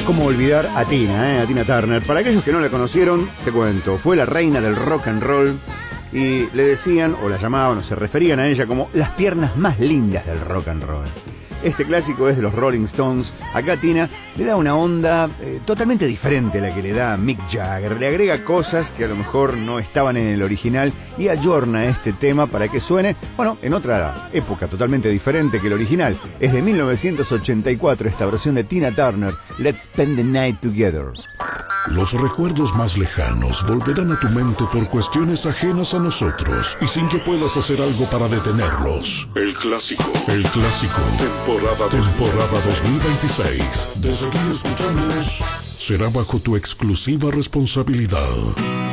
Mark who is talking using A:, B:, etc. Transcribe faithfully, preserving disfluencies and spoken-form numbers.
A: cómo olvidar a Tina, ¿eh? a Tina Turner. Para aquellos que no la conocieron, te cuento, fue la reina del rock and roll y le decían, o la llamaban, o se referían a ella como las piernas más lindas del rock and roll. Este clásico es de los Rolling Stones. Acá Tina le da una onda eh, totalmente diferente a la que le da Mick Jagger. Le agrega cosas que a lo mejor no estaban en el original y ayorna este tema para que suene, bueno, en otra época totalmente diferente que el original. Es de mil novecientos ochenta y cuatro esta versión de Tina Turner, Let's Spend the Night Together.
B: Los recuerdos más lejanos volverán a tu mente por cuestiones ajenas a nosotros y sin que puedas hacer algo para detenerlos. El clásico, el clásico, temporada, temporada dos mil veintiséis. De seguir escuchándonos, será bajo tu exclusiva responsabilidad.